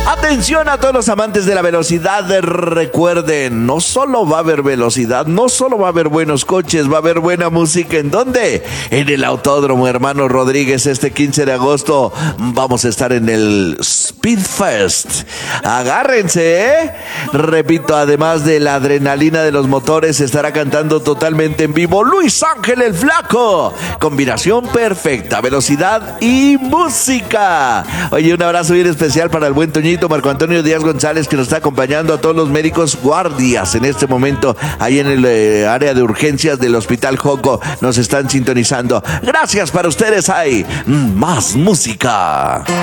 Atención a todos los amantes de la velocidad, recuerden, no solo va a haber velocidad, no solo va a haber buenos coches, va a haber buena música. ¿En dónde? En el Autódromo Hermano Rodríguez este 15 de agosto. Vamos a estar en el Speedfest. Agárrense, ¿eh? Repito, además de la adrenalina de los motores, estará cantando totalmente en vivo Luis Ángel el Flaco. Combinación perfecta, velocidad y música. Oye, un abrazo bien especial para el buen Toñito Marco Antonio Díaz González, que nos está acompañando, a todos los médicos guardias en este momento ahí en el área de urgencias del Hospital Joco. Nos están sintonizando. Gracias para ustedes. Hay más música.